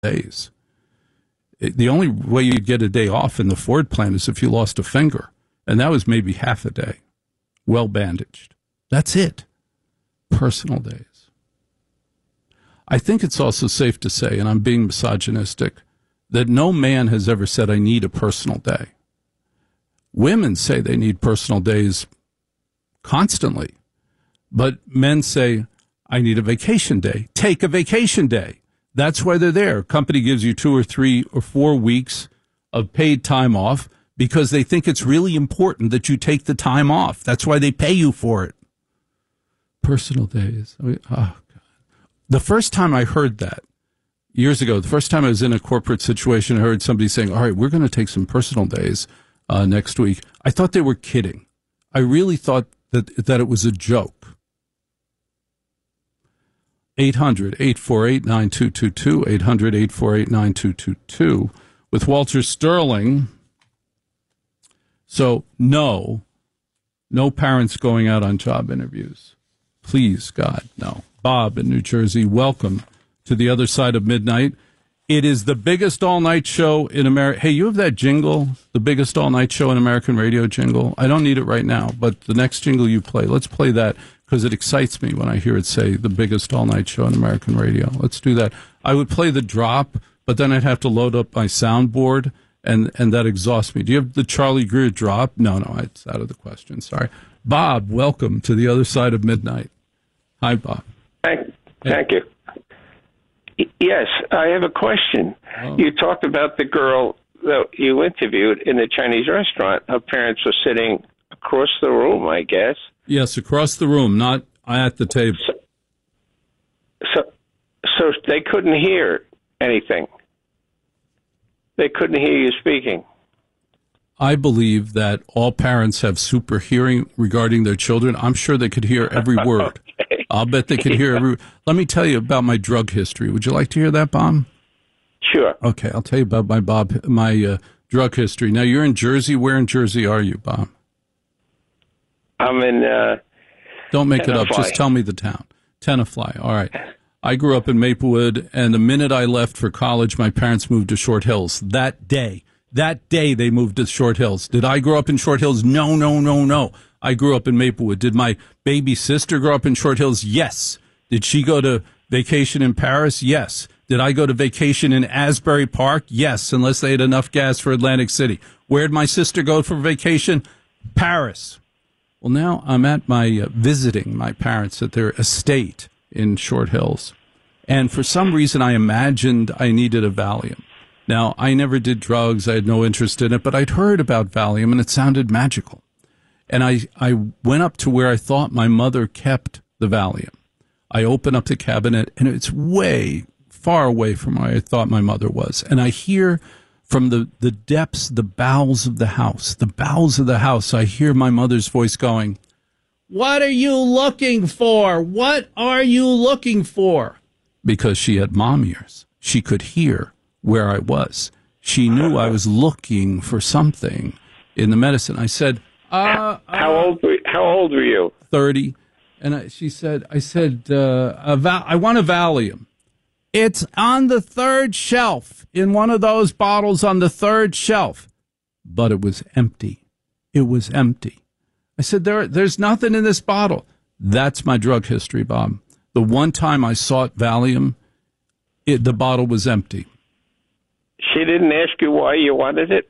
days. The only way you'd get a day off in the Ford plan is if you lost a finger, and that was maybe half a day, well bandaged. That's it. Personal days. I think it's also safe to say, and I'm being misogynistic, that no man has ever said, I need a personal day. Women say they need personal days constantly, but men say, I need a vacation day. Take a vacation day. That's why they're there. A company gives you 2 or 3 or 4 weeks of paid time off because they think it's really important that you take the time off. That's why they pay you for it. Personal days. Oh, God. The first time I heard that, years ago, the first time I was in a corporate situation, I heard somebody saying, all right, we're going to take some personal days next week. I thought they were kidding. I really thought that it was a joke. 800-848-9222, 800-848-9222, with Walter Sterling. So, no parents going out on job interviews. Please, God, no. Bob in New Jersey, welcome to the other side of midnight. It is the biggest all-night show in America. Hey, you have that jingle, the biggest all-night show in American radio jingle? I don't need it right now, but the next jingle you play, let's play that because it excites me when I hear it say the biggest all-night show in American radio. Let's do that. I would play the drop, but then I'd have to load up my soundboard, and that exhausts me. Do you have the Charlie Greer drop? No, it's out of the question. Sorry. Bob, welcome to the other side of midnight. Hi, Bob. Thank you. Yes, I have a question. Oh. You talked about the girl that you interviewed in the Chinese restaurant. Her parents were sitting across the room, I guess. Yes, across the room, not at the table. So they couldn't hear anything. They couldn't hear you speaking. I believe that all parents have super hearing regarding their children. I'm sure they could hear every word. Okay. I'll bet they could hear every. Let me tell you about my drug history. Would you like to hear that, Bob? Sure. Okay, I'll tell you about my drug history. Now, you're in Jersey. Where in Jersey are you, Bob? I'm in. Don't make it up. Tenafly. Just tell me the town. Tenafly. All right. I grew up in Maplewood, and the minute I left for college, my parents moved to Short Hills. That day, they moved to Short Hills. Did I grow up in Short Hills? No. I grew up in Maplewood. Did my baby sister grow up in Short Hills? Yes. Did she go to vacation in Paris? Yes. Did I go to vacation in Asbury Park? Yes, unless they had enough gas for Atlantic City. Where'd my sister go for vacation? Paris. Well, now I'm at my visiting my parents at their estate in Short Hills. And for some reason, I imagined I needed a Valium. Now, I never did drugs. I had no interest in it, but I'd heard about Valium, and it sounded magical. And I went up to where I thought my mother kept the Valium. I open up the cabinet, and it's way far away from where I thought my mother was. And I hear from the depths, the bowels of the house, I hear my mother's voice going, "What are you looking for? What are you looking for?" Because she had mom ears. She could hear where I was. She knew I was looking for something in the medicine. I said, How old were you? 30. And I said, I want a Valium. It's on the third shelf, in one of those bottles on the third shelf. But it was empty. It was empty. I said, there's nothing in this bottle. That's my drug history, Bob. The one time I sought Valium, the bottle was empty. She didn't ask you why you wanted it?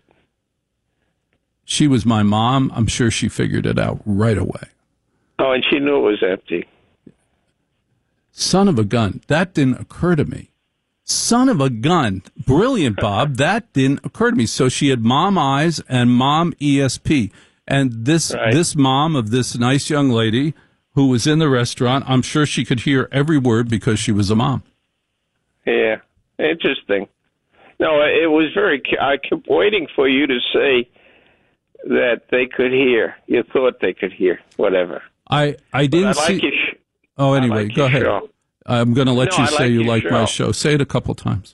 She was my mom. I'm sure she figured it out right away. Oh, and she knew it was empty. Son of a gun. That didn't occur to me. Son of a gun. Brilliant, Bob. That didn't occur to me. So she had mom eyes and mom ESP. And this mom of this nice young lady who was in the restaurant, I'm sure she could hear every word because she was a mom. Yeah. Interesting. No, it was I kept waiting for you to say that they could hear. You thought they could hear, whatever. I didn't see. Anyway, go ahead. Show. I'm going to let you say you like my show. Say it a couple times.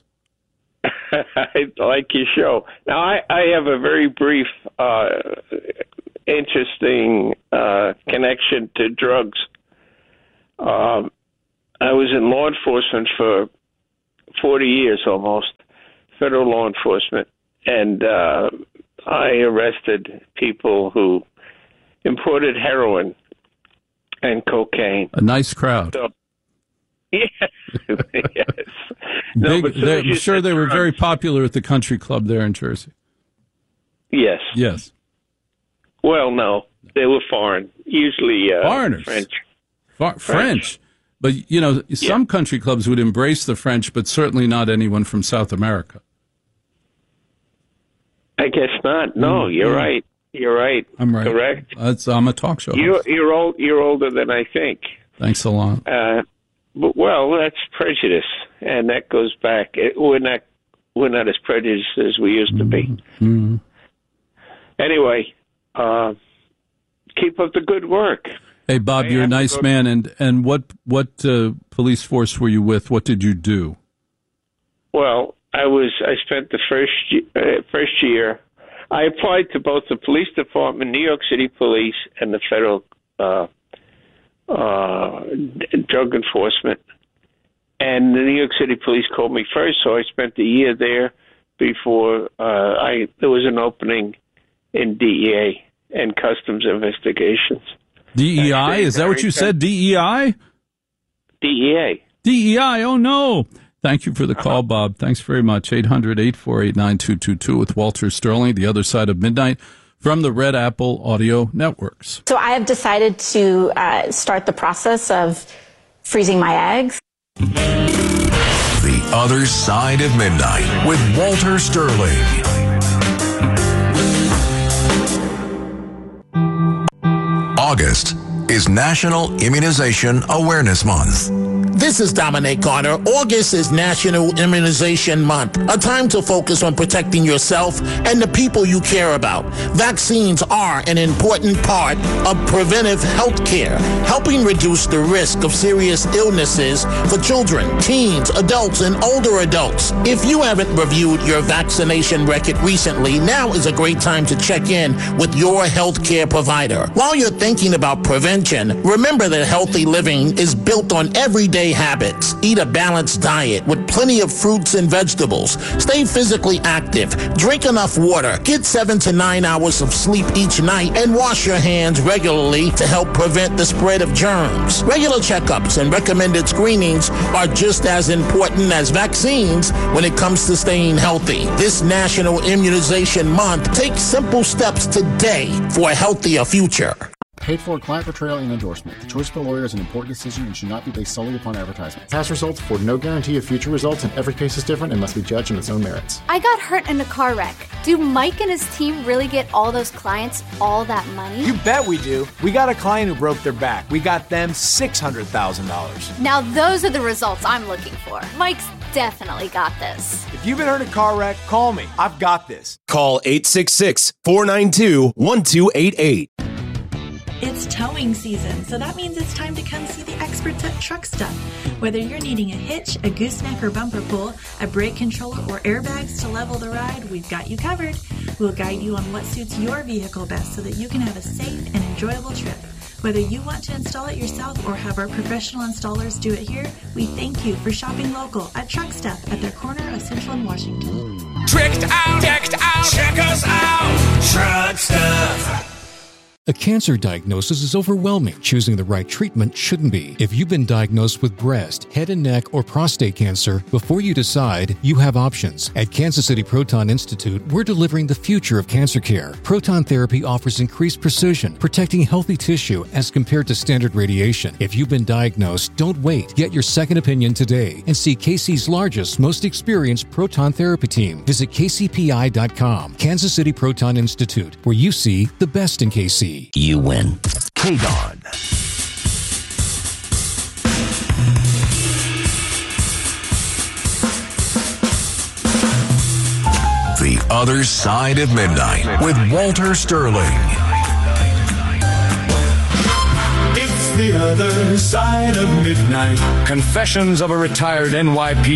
I like your show. Now, I have a very brief, interesting connection to drugs. I was in law enforcement for 40 years almost, federal law enforcement, and I arrested people who imported heroin and cocaine. A nice crowd. So, yes. Yes. No, I'm sure they were very popular at the country club there in Jersey. Yes. Yes. Well, no. They were foreign. Usually foreigners. French. French. But, some country clubs would embrace the French, but certainly not anyone from South America. I guess not. No, you're right. You're right. I'm right. Correct. I'm a talk show host. You're older than I think. Thanks a lot. But that's prejudice, and that goes back. We're not as prejudiced as we used to be. Mm-hmm. Anyway, keep up the good work. Hey, Bob, you're a nice man. And what police force were you with? What did you do? Well, I spent the first year. I applied to both the police department, New York City Police, and the federal drug enforcement. And the New York City Police called me first, so I spent a year there before there was an opening in DEA and customs investigations. DEI? Is that what you said? DEI? DEA. DEI. Oh, no. Thank you for the call, Bob. Thanks very much. 800-848-9222 with Walter Sterling, The Other Side of Midnight, from the Red Apple Audio Networks. So I have decided to start the process of freezing my eggs. The Other Side of Midnight with Walter Sterling. August is National Immunization Awareness Month. This is Dominic Carter. August is National Immunization Month, a time to focus on protecting yourself and the people you care about. Vaccines are an important part of preventive health care, helping reduce the risk of serious illnesses for children, teens, adults, and older adults. If you haven't reviewed your vaccination record recently, now is a great time to check in with your health care provider. While you're thinking about prevention, remember that healthy living is built on everyday habits. Eat a balanced diet with plenty of fruits and vegetables. Stay physically active. Drink enough water. Get 7 to 9 hours of sleep each night and wash your hands regularly to help prevent the spread of germs. Regular checkups and recommended screenings are just as important as vaccines when it comes to staying healthy. This National Immunization Month, take simple steps today for a healthier future. Paid for client portrayal and endorsement. The choice of the lawyer is an important decision and should not be based solely upon advertisement. Past results afford no guarantee of future results, and every case is different and must be judged on its own merits. I got hurt in a car wreck. Do Mike and his team really get all those clients all that money? You bet we do. We got a client who broke their back. We got them $600,000. Now those are the results I'm looking for. Mike's definitely got this. If you've been hurt in a car wreck, call me. I've got this. Call 866-492-1288. It's towing season, so that means it's time to come see the experts at Truck Stuff. Whether you're needing a hitch, a gooseneck or bumper pull, a brake controller, or airbags to level the ride, we've got you covered. We'll guide you on what suits your vehicle best so that you can have a safe and enjoyable trip. Whether you want to install it yourself or have our professional installers do it here, we thank you for shopping local at Truck Stuff at their corner of Central and Washington. Tricked out, check us out, Truck Stuff. A cancer diagnosis is overwhelming. Choosing the right treatment shouldn't be. If you've been diagnosed with breast, head and neck, or prostate cancer, before you decide, you have options. At Kansas City Proton Institute, we're delivering the future of cancer care. Proton therapy offers increased precision, protecting healthy tissue as compared to standard radiation. If you've been diagnosed, don't wait. Get your second opinion today and see KC's largest, most experienced proton therapy team. Visit kcpi.com. Kansas City Proton Institute, where you see the best in KC. You win. KDON. The Other Side of Midnight with Walter Sterling. It's the other side of midnight. Confessions of a retired NYPD